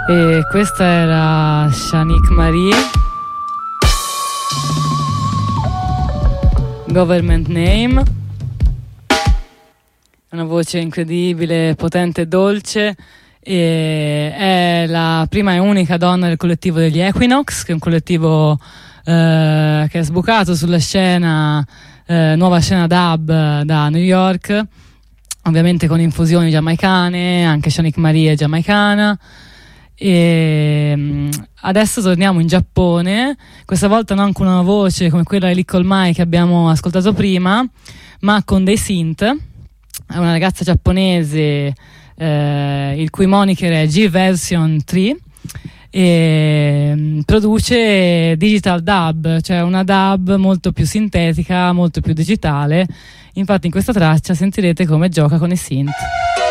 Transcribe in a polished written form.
E questa era Shanique Marie, Government Name. Una voce incredibile, potente e dolce, e è la prima e unica donna del collettivo degli Equinox, che è un collettivo che è sbucato sulla scena, nuova scena dub da New York, ovviamente con infusioni giamaicane, anche Shanique Marie è giamaicana. E adesso torniamo in Giappone, questa volta non con una voce come quella di Little Mai che abbiamo ascoltato prima, ma con dei synth. È una ragazza giapponese il cui moniker è G-Version 3 e produce digital dub, cioè una dub molto più sintetica, molto più digitale. Infatti in questa traccia sentirete come gioca con i synth.